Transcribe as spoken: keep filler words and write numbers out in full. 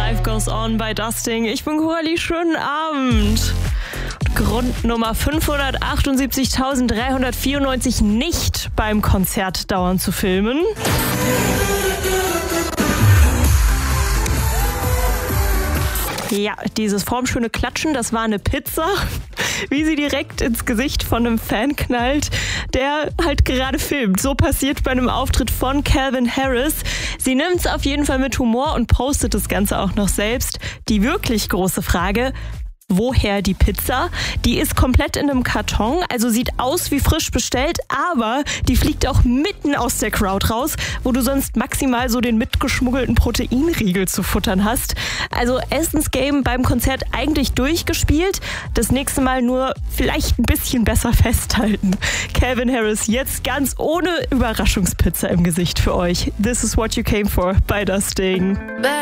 Life Goes On bei Dusting. Ich bin Coralie, schönen Abend. Grund Nummer fünfhundertachtundsiebzigtausenddreihundertvierundneunzig nicht beim Konzert dauernd zu filmen. Ja, dieses formschöne Klatschen, das war eine Pizza, wie sie direkt ins Gesicht von einem Fan knallt, der halt gerade filmt. So passiert bei einem Auftritt von Calvin Harris. Sie nimmt es auf jeden Fall mit Humor und postet das Ganze auch noch selbst. Die wirklich große Frage: Woher die Pizza? Die ist komplett in einem Karton, also sieht aus wie frisch bestellt, aber die fliegt auch mitten aus der Crowd raus, wo du sonst maximal so den mitgeschmuggelten Proteinriegel zu futtern hast. Also Essensgame beim Konzert eigentlich durchgespielt, das nächste Mal nur vielleicht ein bisschen besser festhalten. Calvin Harris jetzt ganz ohne Überraschungspizza im Gesicht für euch. This is what you came for bei Dusting.